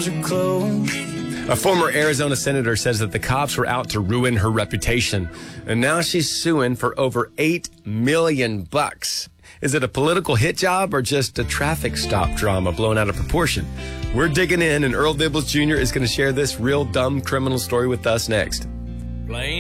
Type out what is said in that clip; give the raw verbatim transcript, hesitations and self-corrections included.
bars are closed. A former Arizona senator says that the cops were out to ruin her reputation, and now she's suing for over eight million bucks. Is it a political hit job or just a traffic stop drama blown out of proportion? We're digging in, and Earl Dibbles Junior is going to share this real dumb criminal story with us next. Playing